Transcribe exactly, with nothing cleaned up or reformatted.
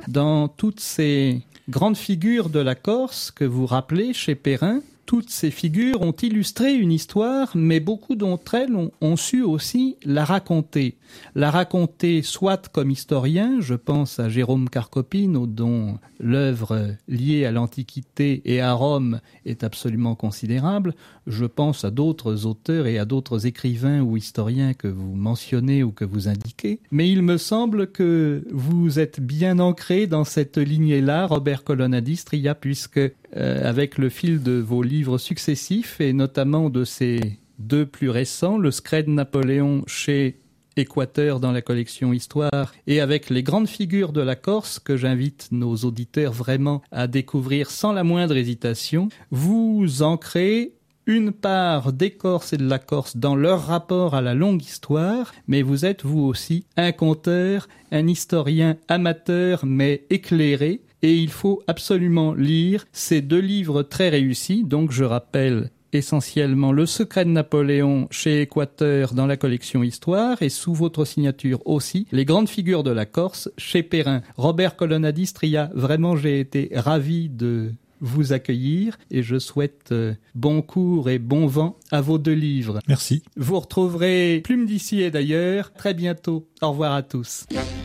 dans toutes ces grandes figures de la Corse que vous rappelez chez Perrin. Toutes ces figures ont illustré une histoire, mais beaucoup d'entre elles ont, ont su aussi la raconter. La raconter soit comme historien, je pense à Jérôme Carcopino, dont l'œuvre liée à l'Antiquité et à Rome est absolument considérable. Je pense à d'autres auteurs et à d'autres écrivains ou historiens que vous mentionnez ou que vous indiquez. Mais il me semble que vous êtes bien ancré dans cette lignée-là, Robert Colonna-Distria, puisque euh, avec le fil de vos livres successifs, et notamment de ces deux plus récents, le Scred Napoléon chez Équateur dans la collection Histoire, et avec les grandes figures de la Corse que j'invite nos auditeurs vraiment à découvrir sans la moindre hésitation, vous ancrez une part des Corses et de la Corse dans leur rapport à la longue histoire, mais vous êtes vous aussi un conteur, un historien amateur mais éclairé, et il faut absolument lire ces deux livres très réussis. Donc je rappelle essentiellement Le Secret de Napoléon chez Équateur dans la collection Histoire, et sous votre signature aussi Les grandes figures de la Corse chez Perrin. Robert Colonna-Distria, vraiment j'ai été ravi de vous accueillir et je souhaite euh, bon cours et bon vent à vos deux livres. Merci. Vous retrouverez Plume d'ici et d'ailleurs très bientôt. Au revoir à tous.